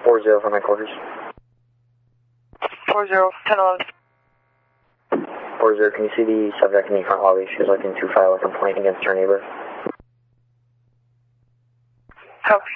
40 for my quarters. 40, 1011. 40, can you see the subject in the front lobby? She's looking to file a complaint against her neighbor. Copy.